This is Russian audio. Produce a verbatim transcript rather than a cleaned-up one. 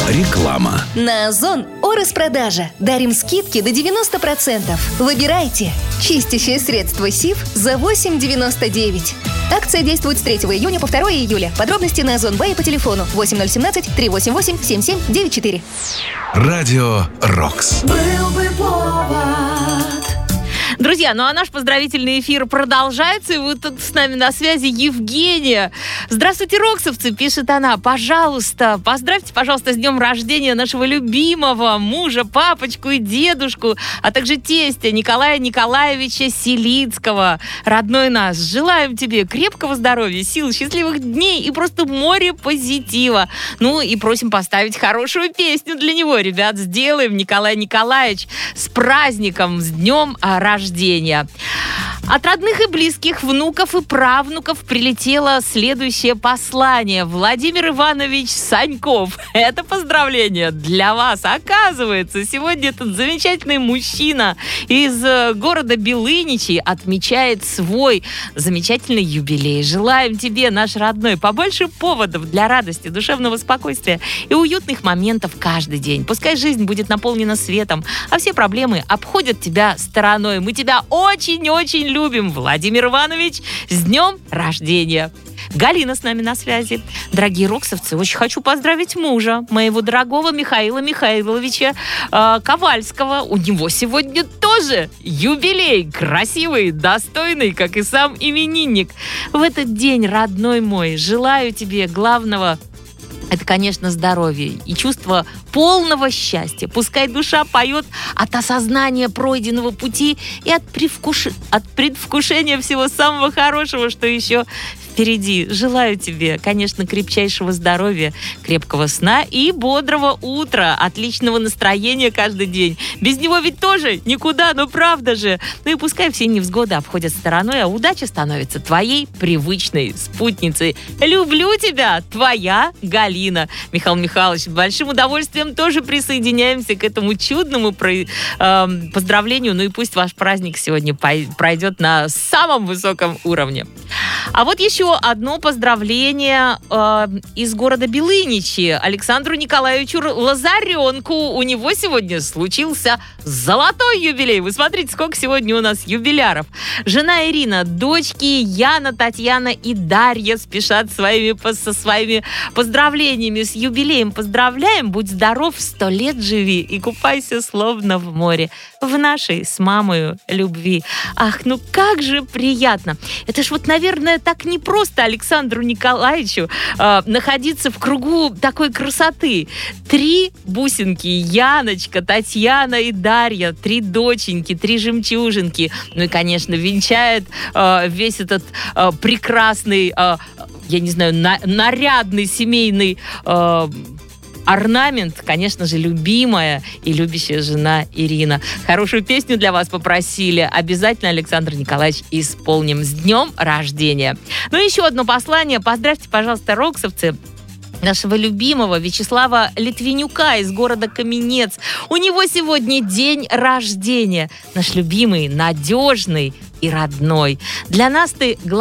Реклама. На Озон о распродаже. Дарим скидки до девяносто процентов. Выбирайте. Чистящее средство Сиф за восемь девяносто девять. Акция действует с третьего июня по второе июля. Подробности на Озон Бай по телефону восемь ноль семнадцать три восемь восемь семь семь девять четыре. Радио Рокс. Был бы повод. Друзья, ну а наш поздравительный эфир продолжается, и вот тут с нами на связи Евгения. Здравствуйте, роксовцы, пишет она. Пожалуйста, поздравьте, пожалуйста, с днем рождения нашего любимого мужа, папочку и дедушку, а также тестя Николая Николаевича Селицкого. Родной наш, желаем тебе крепкого здоровья, сил, счастливых дней и просто море позитива. Ну и просим поставить хорошую песню для него. Ребят, сделаем, Николай Николаевич, с праздником, с днем рождения. От родных и близких, внуков и правнуков прилетело следующее послание. Владимир Иванович Саньков. Это поздравление для вас. Оказывается, сегодня этот замечательный мужчина из города Белыничи отмечает свой замечательный юбилей. Желаем тебе, наш родной, побольше поводов для радости, душевного спокойствия и уютных моментов каждый день. Пускай жизнь будет наполнена светом, а все проблемы обходят тебя стороной. Мы тебя очень-очень любим, Владимир Иванович. С днем рождения! Галина с нами на связи. Дорогие роксовцы, очень хочу поздравить мужа, моего дорогого Михаила Михайловича э, Ковальского. У него сегодня тоже юбилей. Красивый, достойный, как и сам именинник. В этот день, родной мой, желаю тебе главного. Это, конечно, здоровье и чувство полного счастья. Пускай душа поет от осознания пройденного пути и от, привкуш... от предвкушения всего самого хорошего, что еще впереди. Желаю тебе, конечно, крепчайшего здоровья, крепкого сна и бодрого утра, отличного настроения каждый день. Без него ведь тоже никуда, ну правда же. Ну и пускай все невзгоды обходят стороной, а удача становится твоей привычной спутницей. Люблю тебя, твоя Галина. Михаил Михайлович, с большим удовольствием тоже присоединяемся к этому чудному про, э, поздравлению. Ну и пусть ваш праздник сегодня пой- пройдет на самом высоком уровне. А вот еще одно поздравление э, из города Белыничи. Александру Николаевичу Лазаренку. У него сегодня случился золотой юбилей. Вы смотрите, сколько сегодня у нас юбиляров. Жена Ирина, дочки Яна, Татьяна и Дарья спешат своими, со своими поздравлениями с юбилеем. Поздравляем, будь здоров, сто лет живи и купайся словно в море. В нашей с мамой любви. Ах, ну как же приятно. Это ж вот, наверное, так непросто Александру Николаевичу э, находиться в кругу такой красоты. Три бусинки, Яночка, Татьяна и Дарья, три доченьки, три жемчужинки. Ну и, конечно, венчает э, весь этот э, прекрасный, э, я не знаю, на, нарядный семейный э, орнамент, конечно же, любимая и любящая жена Ирина. Хорошую песню для вас попросили. Обязательно, Александр Николаевич, исполним. С днем рождения! Ну, еще одно послание. Поздравьте, пожалуйста, роксовцы, нашего любимого Вячеслава Литвинюка из города Каменец. У него сегодня день рождения. Наш любимый, надежный и родной. Для нас ты главный.